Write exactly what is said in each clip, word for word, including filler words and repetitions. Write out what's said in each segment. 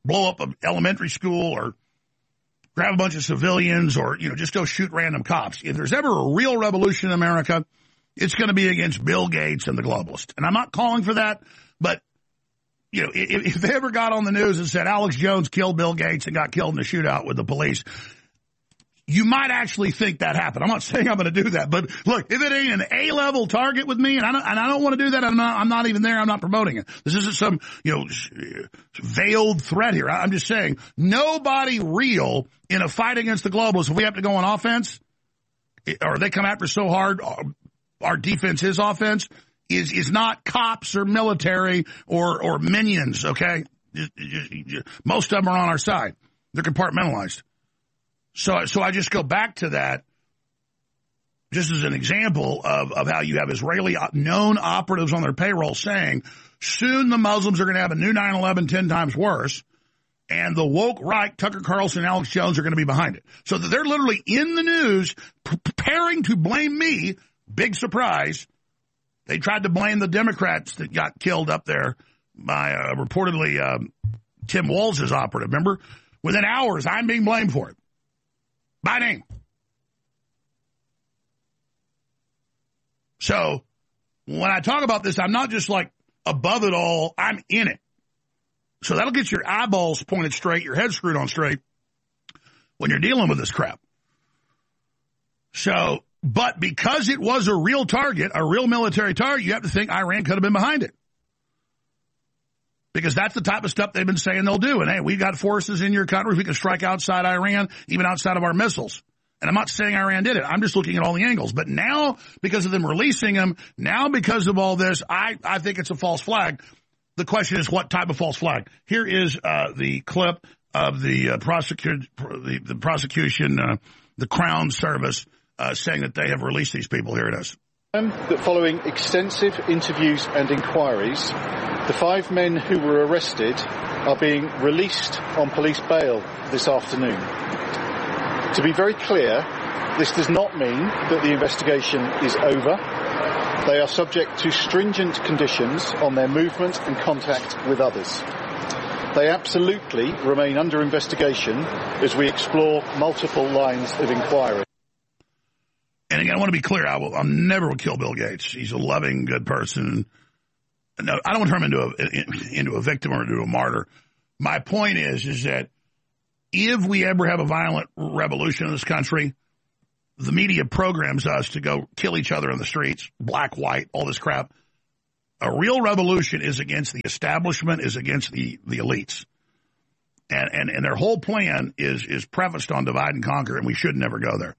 blow up an elementary school or grab a bunch of civilians or, you know, just go shoot random cops. If there's ever a real revolution in America, it's going to be against Bill Gates and the globalists. And I'm not calling for that, but, you know, if, if they ever got on the news and said Alex Jones killed Bill Gates and got killed in a shootout with the police, you might actually think that happened. I'm not saying I'm going to do that, but look, if it ain't an A-level target with me, and I don't, and I don't want to do that, I'm not, I'm not even there. I'm not promoting it. This isn't some, you know, veiled threat here. I'm just saying nobody real in a fight against the globalists, if we have to go on offense, or they come after so hard, our defense is offense, is, is not cops or military or, or minions, okay? Most of them are on our side. They're compartmentalized. So, so I just go back to that just as an example of, of how you have Israeli known operatives on their payroll saying soon the Muslims are going to have a new nine eleven ten times worse, and the woke right, Tucker Carlson and Alex Jones, are going to be behind it. So that they're literally in the news preparing to blame me. Big surprise. They tried to blame the Democrats that got killed up there by uh, reportedly um, Tim Walz's operative. Remember? Within hours, I'm being blamed for it. By name. So when I talk about this, I'm not just like above it all. I'm in it. So that'll get your eyeballs pointed straight, your head screwed on straight when you're dealing with this crap. So, but because it was a real target, a real military target, you have to think Iran could have been behind it. Because that's the type of stuff they've been saying they'll do. And, hey, we've got forces in your country. We can strike outside Iran, even outside of our missiles. And I'm not saying Iran did it. I'm just looking at all the angles. But now, because of them releasing them, now because of all this, I, I think it's a false flag. The question is, what type of false flag? Here is uh, the clip of the, uh, prosecu- the, the prosecution, uh, the Crown Service, uh, saying that they have released these people. Here it is. That following extensive interviews and inquiries, the five men who were arrested are being released on police bail this afternoon. To be very clear, this does not mean that the investigation is over. They are subject to stringent conditions on their movement and contact with others. They absolutely remain under investigation as we explore multiple lines of inquiry. And again, I want to be clear, I will I never will kill Bill Gates. He's a loving, good person. No, I don't want to turn him into a, into a victim or into a martyr. My point is, is that if we ever have a violent revolution in this country, the media programs us to go kill each other in the streets, black, white, all this crap. A real revolution is against the establishment, is against the, the elites. And, and, and their whole plan is, is prefaced on divide and conquer, and we should never go there.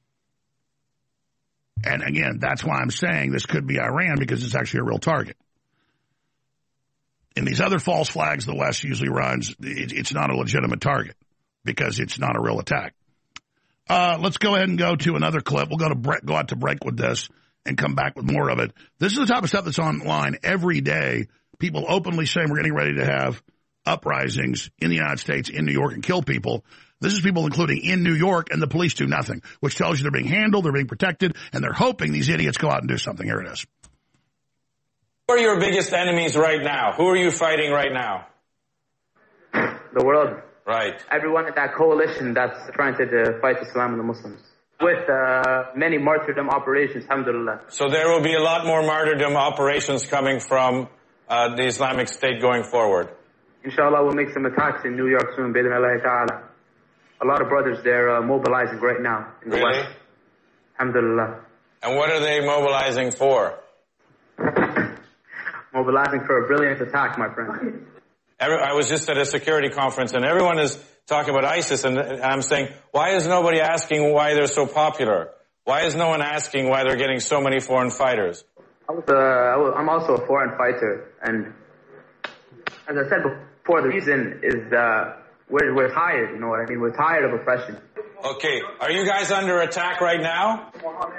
And again, that's why I'm saying this could be Iran, because it's actually a real target. And these other false flags the West usually runs, it's not a legitimate target because it's not a real attack. Uh, let's go ahead and go to another clip. We'll go to break, go out to break with this and come back with more of it. This is the type of stuff that's online every day. People openly saying we're getting ready to have uprisings in the United States, in New York, and kill people. This is people including in New York, and the police do nothing, which tells you they're being handled, they're being protected, and they're hoping these idiots go out and do something. Here it is. Who are your biggest enemies right now? Who are you fighting right now? The world. Right. Everyone in that coalition that's trying to uh, fight Islam and the Muslims. With uh, many martyrdom operations, alhamdulillah. So there will be a lot more martyrdom operations coming from uh, the Islamic State going forward. Inshallah, we'll make some attacks in New York soon, bi'idhnillahi ta'ala. A lot of brothers there uh, mobilizing right now in the really? West. Alhamdulillah. And what are they mobilizing for? Mobilizing for a brilliant attack, my friend. Every, I was just at a security conference, and everyone is talking about ISIS, and I'm saying, why is nobody asking why they're so popular? Why is no one asking why they're getting so many foreign fighters? I was, uh, I was, I'm also a foreign fighter, and as I said before, the reason is uh, we're, we're tired, you know what I mean? We're tired of oppression. Okay, are you guys under attack right now?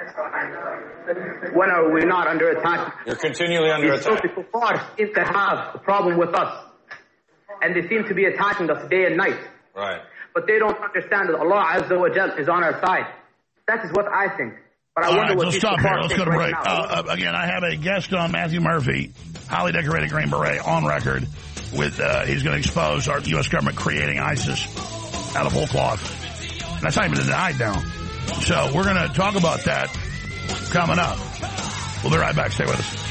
When are we not under attack? You're continually under attack. People seem to have a problem with us, and they seem to be attacking us day and night. Right. But they don't understand that Allah Azza wa Jal is on our side. That is what I think. But I All wonder right, what so these stop here. Safari Let's think go to right break. now. Uh, uh, again, I have a guest on, Matthew Murphy, highly decorated Green Beret, on record with uh, he's going to expose our U S government creating ISIS out of whole cloth. And that's not even denied now. So we're going to talk about that coming up. We'll be right back. Stay with us.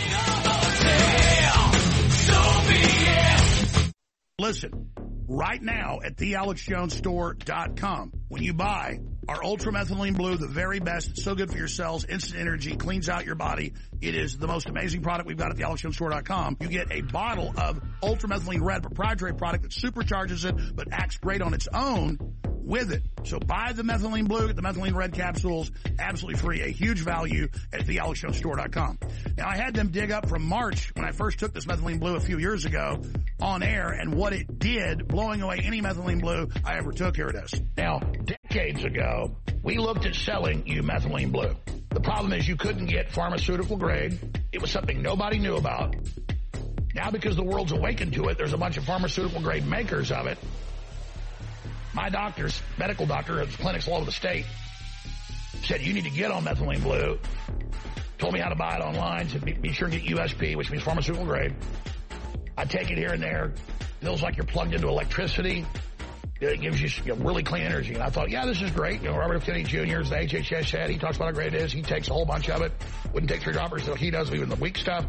Listen, right now at the alex jones store dot com, when you buy our Ultra Methylene Blue, the very best, it's so good for your cells, instant energy, cleans out your body. It is the most amazing product we've got at the alex jones store dot com. You get a bottle of Ultra Methylene Red, proprietary product that supercharges it but acts great on its own with it. So buy the Methylene Blue, get the Methylene Red capsules, absolutely free, a huge value at the alex jones store dot com. Now, I had them dig up from March when I first took this Methylene Blue a few years ago on air and what it did, blowing away any Methylene Blue I ever took. Here it is. Now, decades ago, we looked at selling you Methylene Blue. The problem is you couldn't get pharmaceutical grade. It was something nobody knew about. Now, because the world's awakened to it, there's a bunch of pharmaceutical grade makers of it. My doctors, medical doctor at clinics all over the state, said you need to get on Methylene Blue. Told me how to buy it online. Said be, be sure to get U S P, which means pharmaceutical grade. I take it here and there. Feels like you're plugged into electricity. It gives you, you know, really clean energy. And I thought, yeah, this is great. You know, Robert F. Kennedy Junior is the H H S head. He talks about how great it is. He takes a whole bunch of it. Wouldn't take three droppers, so he does even the weak stuff.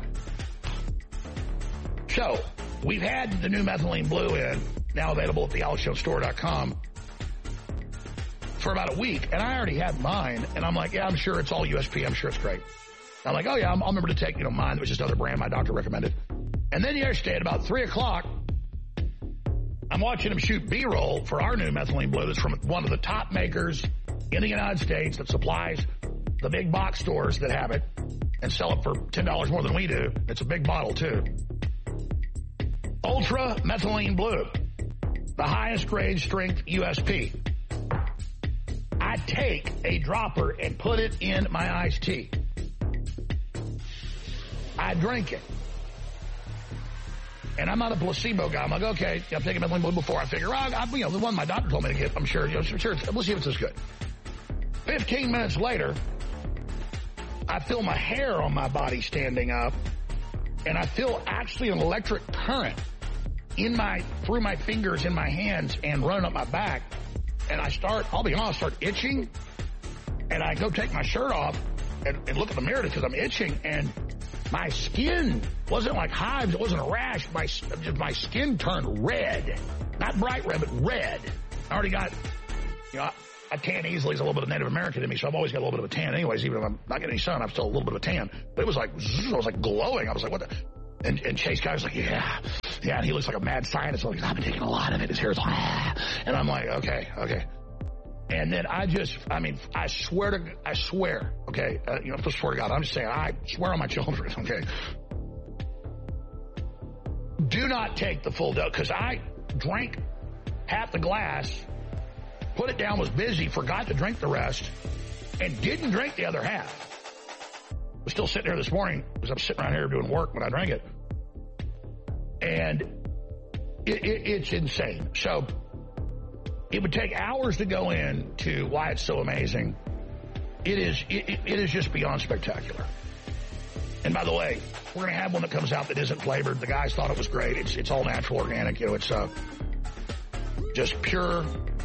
So we've had the new Methylene Blue in, now available at the alex jones store dot com, for about a week, and I already had mine, and I'm like, yeah, I'm sure it's all U S P, I'm sure it's great. I'm like, oh yeah, I'll remember to take, you know, mine, that was just another brand my doctor recommended. And then yesterday at about three o'clock, I'm watching him shoot B-roll for our new Methylene Blue that's from one of the top makers in the United States that supplies the big box stores that have it and sell it for ten dollars more than we do. It's a big bottle, too. Ultra Methylene Blue, the highest grade strength U S P. I take a dropper and put it in my iced tea. I drink it. And I'm not a placebo guy. I'm like, okay, I'm taking Methylene Blue before I figure out, I, you know, the one my doctor told me to get, I'm sure, you know, sure, we'll see if it's as good. Fifteen minutes later, I feel my hair on my body standing up, and I feel actually an electric current in my, through my fingers in my hands and running up my back. And I start, I'll be honest, start itching. And I go take my shirt off and, and look at the mirror because I'm itching. And my skin wasn't like hives. It wasn't a rash. My, my skin turned red. Not bright red, but red. I already got, you know, I, I tan easily. There's a little bit of Native American in me, so I've always got a little bit of a tan anyways. Even if I'm not getting any sun, I'm still a little bit of a tan. But it was like, zzz, I was like glowing. I was like, what the? And, and Chase Guy was like, yeah. Yeah, and he looks like a mad scientist. Like, I've been taking a lot of it. His hair's like, ah. And I'm like, okay, okay. And then I just, I mean, I swear to, I swear, okay, uh, you know, I swear to God, I'm just saying, I swear on my children, okay. Do not take the full dose, because I drank half the glass, put it down, was busy, forgot to drink the rest, and didn't drink the other half. Was still sitting here this morning because I'm sitting around here doing work when I drank it. And it, it, it's insane. So it would take hours to go into why it's so amazing. It is, it, it is just beyond spectacular. And by the way, we're going to have one that comes out that isn't flavored. The guys thought it was great. It's, it's all natural, organic. You know, it's uh, just pure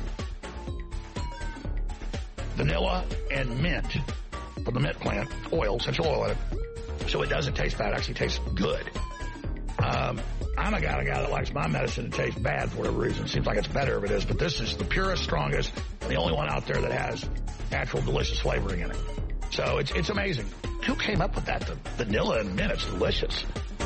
vanilla and mint from the mint plant, oil, essential oil in it. So it doesn't taste bad. It actually tastes good. Um, I'm a guy, a guy that likes my medicine to taste bad for whatever reason. It seems like it's better if it is, but this is the purest, strongest, and the only one out there that has natural, delicious flavoring in it. So it's it's amazing. Who came up with that? The vanilla and mint, it's delicious.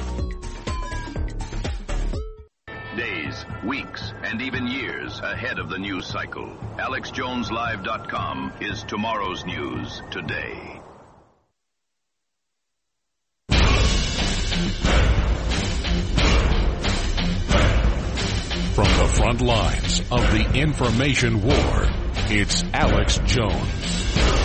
Days, weeks, and even years ahead of the news cycle. alex jones live dot com is tomorrow's news today. From the front lines of the information war, it's Alex Jones.